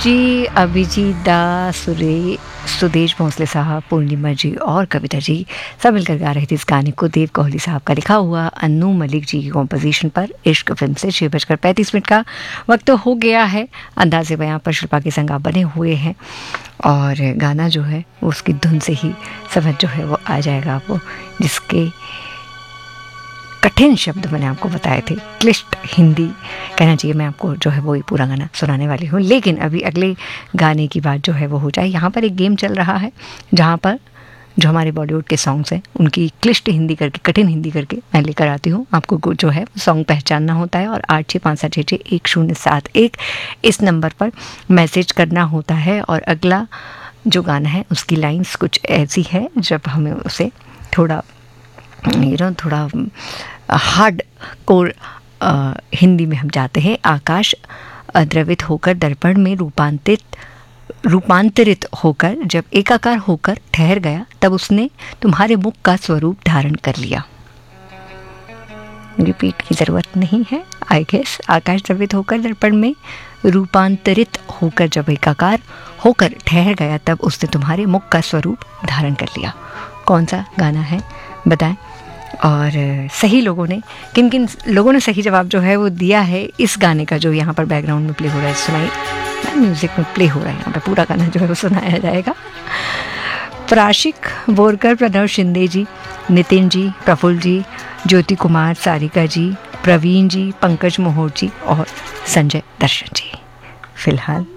जी, अभिजीत दा, सुदेश भोंसले साहब, पूर्णिमा जी और कविता जी सब मिलकर गा रहे थे इस गाने को। देव कोहली साहब का लिखा हुआ, अन्नू मलिक जी की कॉम्पोजिशन पर इश्क फिल्म से 6:35 का वक्त हो गया है। अंदाज़े बयां पर शिल्पा के संग आप बने हुए हैं और गाना जो है वो उसकी धुन से ही समझ जो है वो आ जाएगा आपको, जिसके कठिन शब्द मैंने आपको बताए थे, क्लिष्ट हिंदी कहना चाहिए, मैं आपको जो है वो ही पूरा गाना सुनाने वाली हूँ। लेकिन अभी अगले गाने की बात जो है वो हो जाए। यहाँ पर एक गेम चल रहा है जहाँ पर जो हमारे बॉलीवुड के सॉन्ग्स हैं उनकी क्लिष्ट हिंदी करके, कठिन हिंदी करके मैं लेकर आती हूँ। आपको जो है सॉन्ग पहचानना होता है और 8657661071 इस नंबर पर मैसेज करना होता है। और अगला जो गाना है उसकी लाइन्स कुछ ऐसी है, जब हमें उसे थोड़ा थोड़ा हार्ड कोर हिंदी में हम जाते हैं। आकाश द्रवित होकर दर्पण में रूपांतरित होकर जब एकाकार होकर ठहर गया, तब उसने तुम्हारे मुख का स्वरूप धारण कर लिया। रिपीट की ज़रूरत नहीं है, आई गेस। आकाश द्रवित होकर दर्पण में रूपांतरित होकर जब एकाकार होकर ठहर गया, तब उसने तुम्हारे मुख का स्वरूप धारण कर लिया। कौन सा गाना है बताएं। और सही लोगों ने, किन किन लोगों ने सही जवाब जो है वो दिया है इस गाने का जो यहाँ पर बैकग्राउंड में प्ले हो रहा है, सुनाई म्यूज़िक में प्ले हो रहा है, यहाँ पर पूरा गाना जो है वो सुनाया जाएगा। प्राशिक बोरकर, प्रणव शिंदे जी, नितिन जी, प्रफुल्ल जी, ज्योति कुमार, सारिका जी, प्रवीण जी, पंकज मोहर जी और संजय दर्शन जी। फिलहाल